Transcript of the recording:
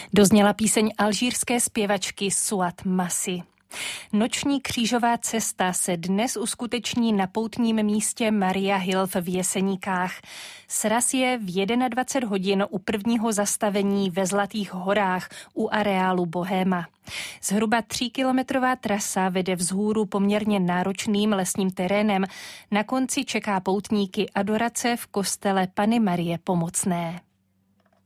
Dozněla píseň alžírské zpěvačky Suat Massi. Noční křížová cesta se dnes uskuteční na poutním místě Maria Hill v Jeseníkách. Sraz je v 21 hodin u prvního zastavení ve Zlatých horách u areálu Bohéma. Zhruba 3kilometrová trasa vede vzhůru poměrně náročným lesním terénem. Na konci čeká poutníky adorace v kostele Panny Marie Pomocné.